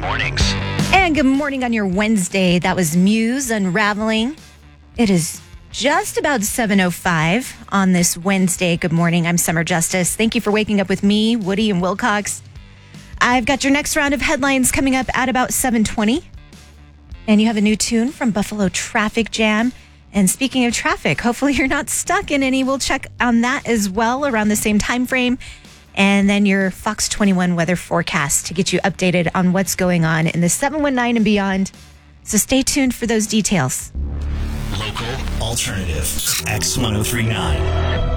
Mornings. And good morning on your Wednesday. That was Muse Unraveling. It is just about 7:05 on this Wednesday. Good morning. I'm Summer Justice. Thank you for waking up with me, Woody and Wilcox. I've got your next round of headlines coming up at about 7:20. And you have a new tune from Buffalo Traffic Jam. And speaking of traffic, hopefully you're not stuck in any. We'll check on that as well around the same time frame. And then your Fox 21 weather forecast to get you updated on what's going on in the 719 and beyond. So stay tuned for those details. Local alternative X1039.